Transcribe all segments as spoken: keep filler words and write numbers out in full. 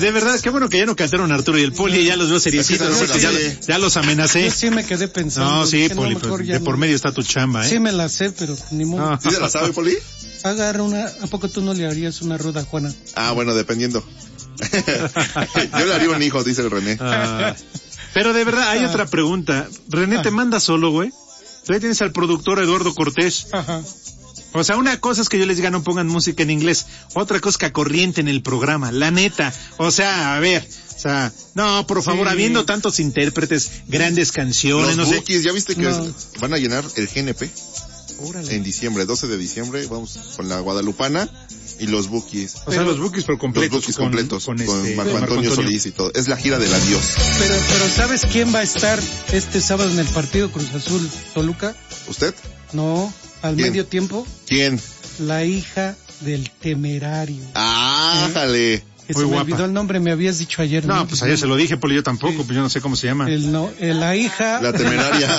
de verdad, qué bueno que ya no cantaron Arturo y el Poli, ya los veo seriecitos, Es que ¿no? ya, ya los amenacé. Yo sí me quedé pensando. No, sí, dije, Poli, no, pues, ya de no. por medio está tu chamba, ¿eh? Sí me la sé, pero ni modo. No. ¿Sí se la sabe, Poli? Agarra una, ¿a poco tú no le harías una ruda a Juana? Ah, bueno, dependiendo. Yo le haría un hijo, dice el René. Ah, pero de verdad, hay Ah. otra pregunta. René, ¿te Ah. manda solo, güey? Tú ahí tienes al productor Eduardo Cortés. Ajá. O sea, una cosa es que yo les diga no pongan música en inglés, otra cosa es que acorrienten el programa, la neta. O sea, a ver, o sea, no, por favor, Sí. habiendo tantos intérpretes, grandes canciones, Los no Bookies, ¿ya viste que No. es- van a llenar el G N P? Órale. En diciembre, doce de diciembre, vamos con la Guadalupana y los Bookies. O sea, los Bookies por Los completos. Bookies con- completos, con, este, Marco Antonio Solís y todo. Es la gira del adiós. Pero, pero ¿sabes quién va a estar este sábado en el partido Cruz Azul Toluca? ¿Usted? No, al ¿Quién? medio tiempo, ¿Quién? la hija del Temerario. ¡Ah, jale! Que Muy se me guapa. olvidó el nombre, me habías dicho ayer. No, pues ayer se lo dije, Poli, yo tampoco, Sí. pues yo no sé cómo se llama. El, no, el- la hija La temeraria.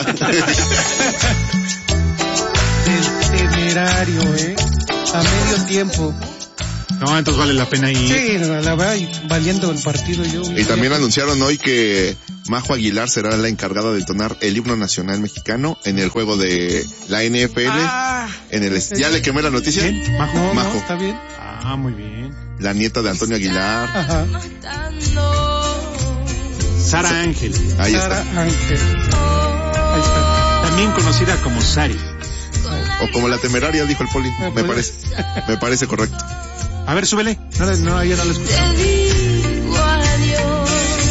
del Temerario, ¿eh? A medio tiempo. No, entonces vale la pena ir. Sí, la, la va y valiendo el partido yo. Y también anunciaron hoy que Majo Aguilar será la encargada de entonar el himno nacional mexicano en el juego de la N F L. Ah, En el, ¿Ya le quemé la noticia? ¿quién? Majo. No, Majo. no, está bien. Ah, muy bien. La nieta de Antonio Aguilar. Ajá. Sara Ángel, Ahí Sara está. Ángel. Ahí está. también conocida como Sari. O como la temeraria, dijo el Poli. Ah, Me pues. parece. Me parece correcto. A ver, súbele. No, la- no, ayer no la escuché. Te digo adiós,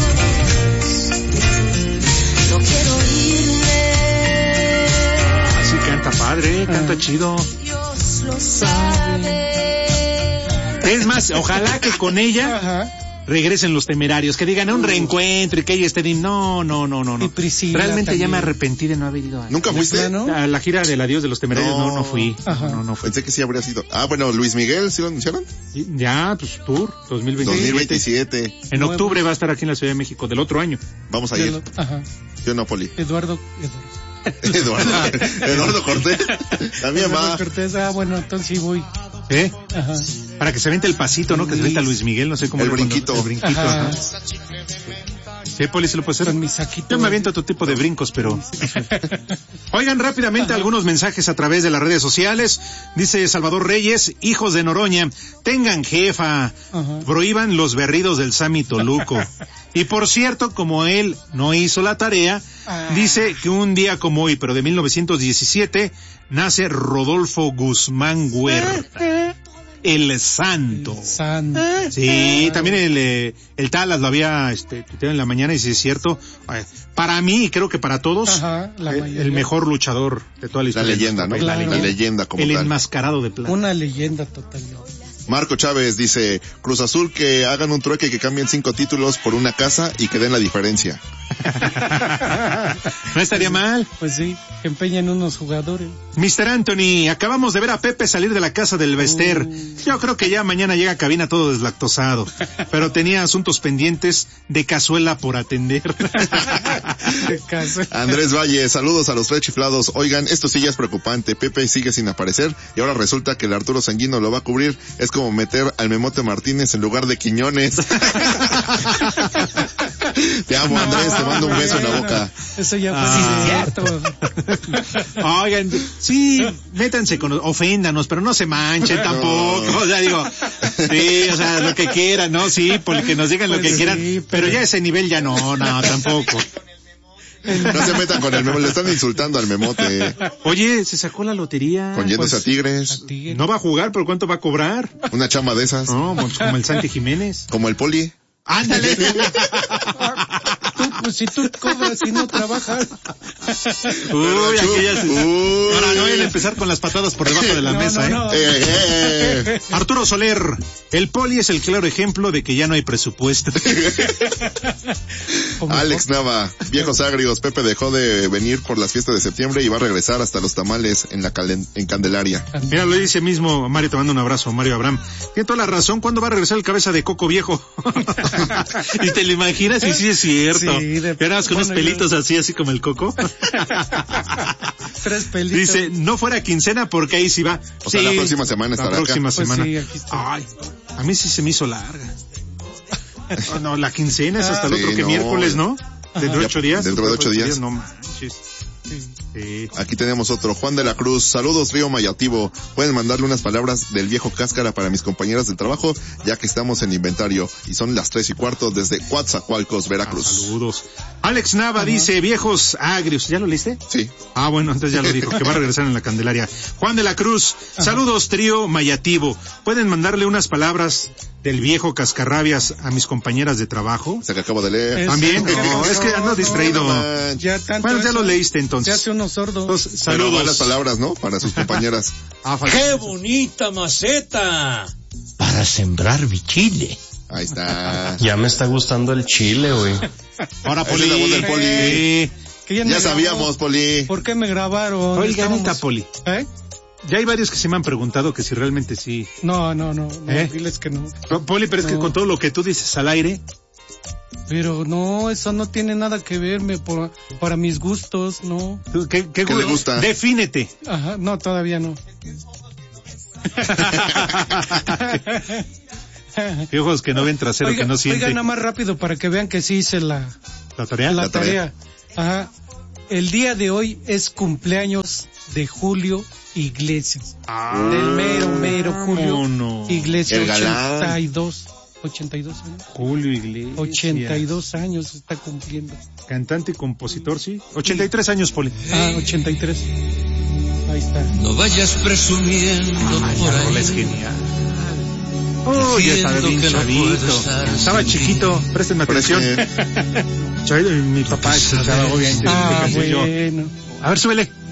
no quiero irme, Así canta padre, canta Ah. chido. Dios lo sabe. Es más, ojalá que con ella Ajá. regresen los Temerarios, que digan un reencuentro y que ella esté... No, no, no, no, no. Y Priscila Realmente ya también. me arrepentí de no haber ido a, ¿Nunca fuiste? plano? a la gira del adiós de los Temerarios. No, No. no fui. Ajá. No, no fui. Pensé que sí habría sido. Ah, bueno, Luis Miguel, ¿sí lo anunciaron? Y Ya, pues tour dos mil veintisiete. dos mil veintisiete. En Nuevo. octubre va a estar aquí en la Ciudad de México del otro año. Vamos a De ir. lo- Ajá. ¿Sí o no, Poli? Eduardo. Eduardo. Eduardo. Eduardo Cortés. También Eduardo va. Cortés. Ah, bueno, entonces sí voy. ¿Eh? Ajá. Para que se vente el pasito, ¿no? Que se vente a Luis Miguel, no sé cómo. El le- cuando- brinquito. El brinquito. Ajá. ajá. Sí, Poli, se lo puede hacer. Con mi saquito. Yo me aviento otro tipo de brincos, pero... Oigan rápidamente algunos mensajes a través de las redes sociales. Dice Salvador Reyes, hijos de Noroña, tengan jefa, Ajá. prohíban los berridos del Sami Toluco. Y por cierto, como él no hizo la tarea, Ah. dice que un día como hoy, pero de mil novecientos diecisiete, nace Rodolfo Guzmán Huerta, el santo. San. Sí, también el, eh, el Talas lo había este, tuiteado en la mañana y sí es cierto. Eh, para mí y creo que para todos, Ajá, la eh, mayoría. el mejor luchador de toda la La historia. de leyenda, ¿no? nuestro país. Claro. La leyenda como El tal. enmascarado de plata. Una leyenda total. Marco Chávez dice, Cruz Azul que hagan un trueque, que cambien cinco títulos por una casa y que den la diferencia. No estaría mal. Pues sí, que empeñan unos jugadores. mister Anthony, acabamos de ver a Pepe salir de la casa del Bester. Yo creo que ya mañana llega a cabina todo deslactosado. Pero tenía asuntos pendientes de cazuela por atender. De caso. Andrés Valle, saludos a los tres chiflados. Oigan, esto sí ya es preocupante. Pepe sigue sin aparecer y ahora resulta que el Arturo Sanguino lo va a cubrir. Es como meter al Memote Martínez en lugar de Quiñones. Te amo, Andrés, te mando un beso en la boca. Eso ya fue Ah. cierto. Oigan, sí, métanse con, oféndanos, pero no se manchen tampoco. O sea, digo, sí, o sea, lo que quieran, ¿no? Sí, porque nos digan lo Pues que sí, quieran. pero- Pero ya ese nivel ya no, no, tampoco. No se metan con el Memote, le están insultando al Memote. Oye, se sacó la lotería. Con yéndose Pues, a Tigres. A ti. no va a jugar, pero ¿cuánto va a cobrar? Una chamba de esas. No, pues como el Santi Jiménez. Como el Poli. Ándale. Tú, pues si tú cobras y no trabajas. Uy, aquellas... Uy. Ahora no vayan a empezar con las patadas por debajo de la No, mesa, no, no. ¿eh? Eh, eh, eh. Arturo Soler, el Poli es el claro ejemplo de que ya no hay presupuesto. Como- Alex Nava, viejos agrios, Pepe dejó de venir por las fiestas de septiembre y va a regresar hasta los tamales en la calen- en Candelaria. Mira, lo dice mismo Mario, te mando un abrazo, Mario Abraham. Tiene toda la razón, ¿cuándo va a regresar el cabeza de coco viejo? Y te lo imaginas y sí es cierto. Sí, de- Pero nada más con unos bueno, yo- pelitos así, así como el coco. Tres pelitos. Dice, no fuera quincena porque ahí sí va. O sea, la próxima semana estará La próxima acá. Pues semana. sí, aquí está. Ay, a mí sí se me hizo larga. No, no, la quincena es hasta el Sí, otro que no. miércoles, ¿no? Dentro de Ya, ocho días. dentro de ocho días. No manches. Sí. Aquí tenemos otro, Juan de la Cruz. Saludos, Río Mayativo. Pueden mandarle unas palabras del viejo Cáscara para mis compañeras de trabajo, ya que estamos en inventario. Y son las tres y cuarto desde Coatzacoalcos, Veracruz. Ah, saludos. Alex Nava uh-huh. dice, viejos agrios. ¿Ya lo leíste? Sí. Ah, bueno, entonces ya lo dijo, que va a regresar en la Candelaria. Juan de la Cruz, uh-huh. saludos, trío Mayativo. ¿Pueden mandarle unas palabras del viejo Cascarrabias a mis compañeras de trabajo? O sea, que acabo de leer. Es, También, no, es que ando distraído. No, ya tanto bueno, ya eso, lo leíste entonces. Ya hace unos sordos. Entonces, saludos. saludos. Las palabras, ¿no? Para sus compañeras. Ah, ¡qué bonita maceta! Para sembrar mi chile. Ahí está. Ya me está gustando el chile, güey. Ahora, Poli. Es la voz del Poli. Sí. Que ya Ya me sabíamos, grabó. Poli. ¿Por qué me grabaron? Oiga, Estábamos- neta, Poli. ¿Eh? Ya hay varios que se me han preguntado que si realmente sí. No, no, no, no, ¿Eh? diles que no. Poli, pero es que No. con todo lo que tú dices al aire, Pero no, eso no tiene nada que verme por, para mis gustos, no. ¿tú ¿qué, qué, ¿Qué le gusta? Defínete. Ajá, no, todavía no. Qué ojos que no ven trasero, Oiga, que no siente. oiga, nada más rápido para que vean que sí hice la, ¿La tarea? la La tarea. tarea. Ajá. El día de hoy es cumpleaños de Julio Iglesias. Ah, Del mero, mero Julio no. Iglesias, El galán. ochenta y dos. ochenta y dos años. Julio Iglesias. ochenta y dos años está cumpliendo. Cantante y compositor, sí. ochenta y tres años, Poli. Ah, ochenta y tres. Ahí está. No vayas presumiendo Ay, por la ahí. rola es genial. Oh, ya estaba bien Diciendo que no puedo chavito. estar Estaba sin chiquito, préstenme atención. Presten. Chavito, y mi papá escuchaba, obviamente, Ah, este canción. bueno. A ver, súbele.